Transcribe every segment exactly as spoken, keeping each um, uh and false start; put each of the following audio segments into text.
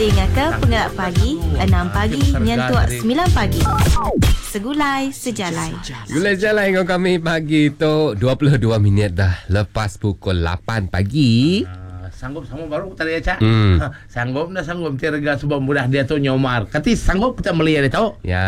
Dengar ke Penggerak Pagi enam pagi nyentuh sembilan pagi. Segulai Sejalai. Gulai Sejalai dengan kami pagi tu dua puluh dua minit dah lepas pukul lapan pagi. Sanggup sama baru tadi ya Cak. Hmm. Ha, sanggup dah sanggup tiarga sebab mudah dia tu nyomar. Kati sanggup kita melihat dia tahu. Ya.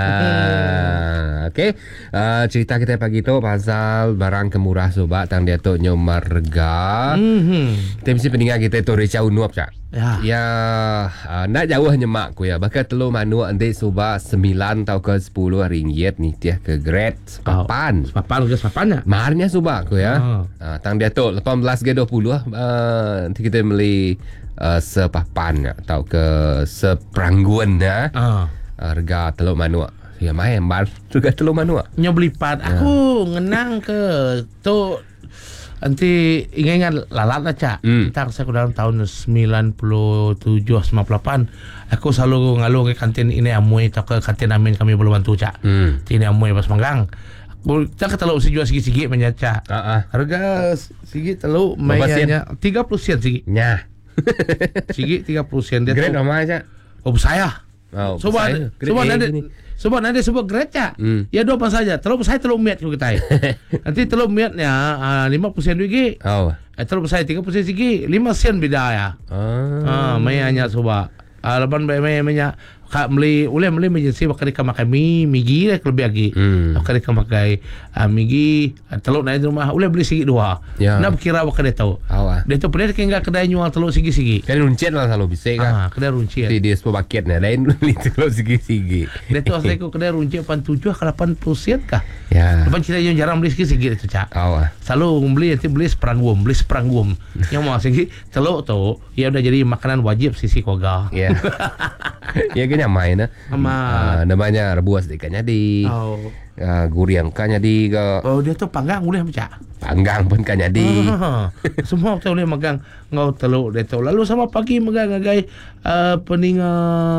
Okey. Uh, cerita kita pagi tu pasal barang kemurah sobat tang dia tu nyomar rega. Mhm. Kita mesti pendengar kita tu Rica Unuap Cak. Ya. Ya, uh, nak jauh nyemak ku ya. Bakal telur manu ande sobat sembilan tau ke sepuluh ringgit ni tiah ke grade sepapan. Oh, sepapan ke sepapannya. Maharnya sobat ku ya. Oh. Uh, tang dia tu lapan belas ke dua puluh uh, nanti kita beli uh, sepapan atau ke seperangguan ya. Ah. Uh, harga telur manu. Ya main bar juga telur manu. Nya beli pat. Aku ngenang ke tu nanti ingat-ingat lalat lah Cak. Hmm. Kita saya dalam tahun sembilan puluh tujuh sembilan puluh lapan aku selalu ngalu ke kantin ini Amui atau ke kantin Amin kami belum bantu Cak. Hmm. Ini Amui pas Manggang. Kita keteluk si jual sigi-sigi punya Cak. Uh-uh. Harga sigi teluk mainnya tiga puluh sen sigi. Nya. Sigi tiga puluh sen dia. Grade tu. nama aja. Oh saya. Oh, Sebab saya. Grade sebab A ada gini. sebab ada sebab grade Cak. Hmm. Ya dua apa saja. Teluk saya teluk miat kita. Nanti teluk miatnya uh, lima puluh sen sigi. Oh. Eh teluk saya tiga puluh sen sigi. lima sen beda ya. Ah. Ah, mainnya sebab ah laban mai mainnya kak beli boleh beli emergency bakal dika makan mi migi lah lebih lagi. Hmm. Bakal dika makan uh, migi uh, telur naik di rumah boleh beli sigi dua. Ya. Nak kira bakal dia tahu. Awak. Dia tu pernah kena kedai jual telur sigi-sigi. Kan runcit lah selalu bisa kan. Ah, kedai runcit. Di dia sebuah paket ni lain beli telur sigi-sigi. Dia tu asal aku kedai runcit lapan puluh tujuh ke lapan puluh sen kah? Ya. Lepas kita yang jarang beli sigi-sigi itu Cak. Awak. Selalu beli nanti beli seperanggum, beli seperanggum. Yang mau sigi telur tu ya udah jadi makanan wajib sisi keluarga. Ya. Ya kena main lah. Amat. Uh, namanya rebuas ikannya di. Oh. Uh, guriang kannya di ke. Oh dia tu panggang boleh macam. Panggang pun kannya di. Ah, semua kita boleh magang ngau teluk dia tu. Lalu sama pagi magang ngagai uh, peninga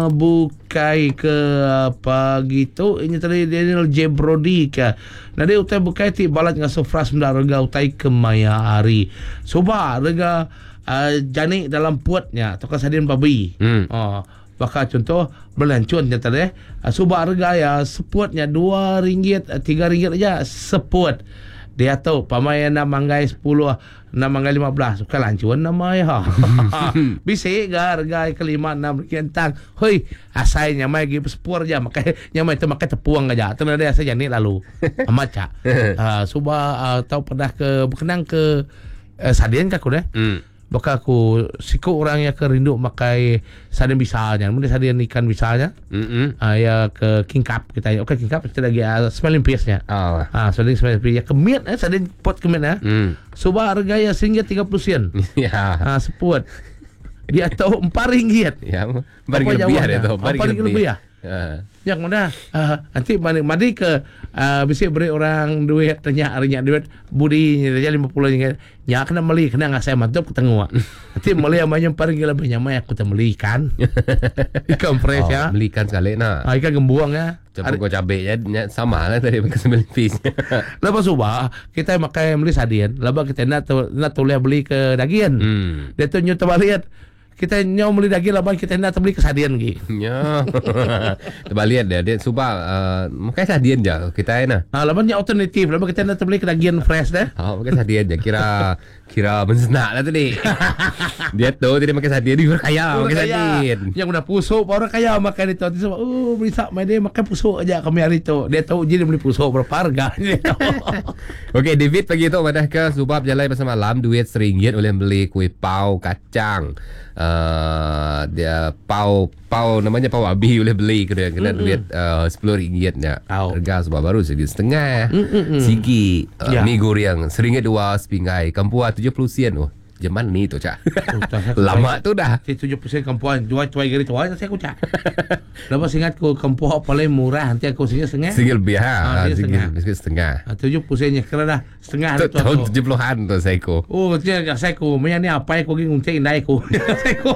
bukai ke pagi tu ini tadi Daniel J Brody ke. Nadi utai bukai ti balat ngasuh fras menda rega utai ke Maya Ari. Soba rega uh, janik dalam puatnya atau sadin babi. Hmm. Oh. Bakal contoh berlancun dia tadi uh, subak harga ya sepuatnya dua ringgit tiga ringgit aja sepuat. Dia tahu pamai nak manggai sepuluh nak manggai lima belas bukan lancun nama ya. Bisik ga harga ke lima enam kentang. Hoi asai nyamai gi sepur aja makai nyamai tu makai tepuang aja. Tu ada asai jani lalu. Amat Cak. Uh, subak uh, tahu pernah ke berkenang ke uh, Sadian ka aku deh. Hmm. Bakal aku siku orang yang kerindu makai sadian bisanya. Mungkin sadian ikan bisanya. Hmm. Ah uh, ya ke king cup kita. Okey king cup kita lagi uh, smelling piece-nya. Oh. Ah, smelling smelling piece. Ya kemiat eh sadian pot kemiat eh. Hmm. Subah harga ya sehingga tiga puluh sen. Ya. Ah, sepuat. Dia tahu empat ringgit. Ya. Bagi lebih ada tu. Bagi lebih ya. Uh. Yang mana uh, nanti mandi, mandi ke uh, bisa beri orang duit tanya harinya duit budi saja lima puluh ringgit. Ya kena beli kena nggak saya mantap ketemu. Nanti beli amanya paling lebih nyamai aku tak beli ikan. Ikan fresh Oh, ya. beli ikan sekali nah. Ah, ikan gembuang ya. Campur kau cabai ya sama lah tadi pakai sembilan piece. Lepas subah kita makai beli sadian. Lepas kita nak nak tulis beli ke daging. Hmm. Dia tu nyut terbalik. Kita nyom beli daging lepas kita nak beli ke sadian lagi. Ya. Coba lihat dia dia subah uh, makai sadian je kita nah. Ah, lepas ni alternatif. Lepas kita nak beli ke daging fresh dah. Oh, pakai sadian je. Kira kira mensenak lah tadi. Dia tu tadi pakai sadian dia kaya pakai sadian. Yang udah pusuk orang kaya makan itu. Dia sebab oh beli sak mai dia makan pusuk aja kami hari tu. Dia tahu je dia beli pusuk berapa harga. Okey, David pagi tu madah ke Subab Jalai pasal malam duit seringgit boleh beli kuih pau kacang. Uh, dia pau pau namanya pau abi boleh beli kena kena duit uh, sepuluh ringgit ya. Oh. Harga sebab baru segi setengah. Mm-mm. Sigi uh, Ya. mi goreng seringgit dua sepinggai. Kampua tujuh puluh sen. Oh, zaman ni tu Cak. Lama tu dah. Si tujuh puluh sen kampuan jual cuai gari tuai saya aku cak. Lepas ingat ku kampuan paling murah nanti aku sini setengah. Sigi lebih Ah, ha. dia Sigi setengah. setengah. Ah, tujuh puluh sen kira dah setengah Tu tu. tahun tujuh puluhan tu saya ko. Oh, dia saya ku menya ni apa aku gi nguncing indai ku. Saya ku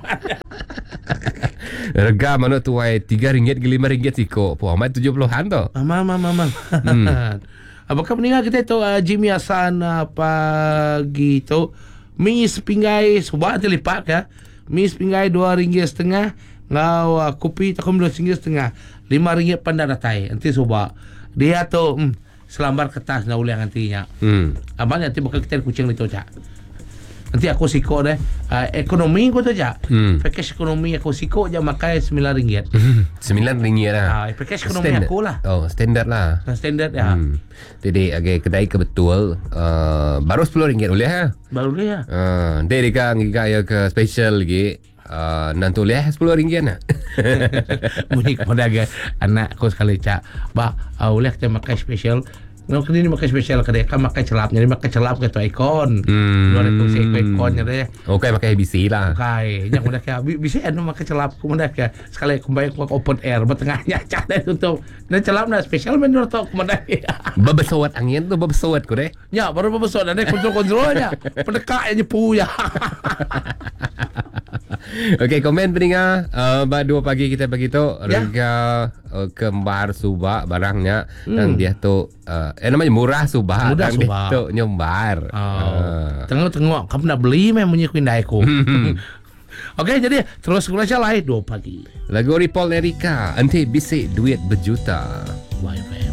Harga mana tu ai tiga ringgit ke lima ringgit siko. Puan mai tujuh puluhan tu. Mama mama mama. Apakah meninggal kita tu uh, Jimmy Hasan uh, pagi tu mi sepinggai subah terlipat ya. Mi sepinggai dua ringgit setengah. Ngau uh, kopi takum dua ringgit setengah. Lima ringgit pandai datai. Nanti coba. Dia tu hmm, selambar kertas nak ulang nantinya. Hmm. Abang nanti bakal kita kucing itu cak. Nanti aku siko deh. Uh, ekonomi aku tu cak. Hmm. Package ekonomi aku siko je makai sembilan ringgit. Sembilan ringgit lah. Ah, package ekonomi aku lah. Oh, standard lah. Standard ya. Hmm. Jadi agak kedai ke betul uh, baru sepuluh ringgit boleh ha. Baru dia. Ah, uh, dia kan ngika ya ke special lagi. Uh, nanti boleh sepuluh ringgit nak. Bunyi kepada anak aku sekali cak. Ba, uh, boleh kita makai special. Ngau kini makai spesial kedai kan makai celap. Jadi makai celap ke tu ikon. Hmm. Luar itu si ikon nya deh. Okay, pakai B C lah. Kai, yang mudah kaya bisa anu makai celap kemudian kaya sekali kembali ke open air bertengahnya cak deh tutup. Dan celap na spesial menurut tu kemudian. Babesawat angin tu babesawat ko deh. Ya, baru babesawat ada kontrol-kontrolnya. Pendekak yang nyepu ya. Okey, komen pendengar. Uh, Mbak dua pagi kita begitu Ya. harga uh, kembar Subak barangnya Hmm. dan dia tu uh, eh namanya murah Subak. Murah dan dia Subak. tu nyombar. Oh. Uh. Tengok-tengok kamu nak beli memang punya kuindai aku. Okey, jadi terus guna jalan dua pagi. Lagu Ripol Erika, nanti bisik duit berjuta. Bye bye.